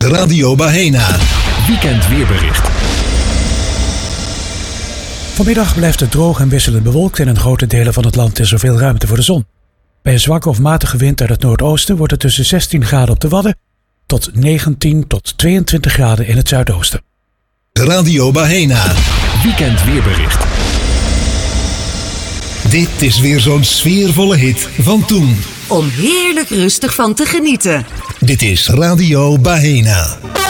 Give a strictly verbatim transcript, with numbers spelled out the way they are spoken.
Radio Bahena. Weekend weerbericht. Vanmiddag blijft het droog en wisselend bewolkt en in grote delen van het land is er veel ruimte voor de zon. Bij een zwakke of matige wind uit het noordoosten wordt het tussen zestien graden op de Wadden tot negentien tot tweeëntwintig graden in het zuidoosten. Radio Bahena. Weekend weerbericht. Dit is weer zo'n sfeervolle hit van toen. Om heerlijk rustig van te genieten. Dit is Radio Bahena.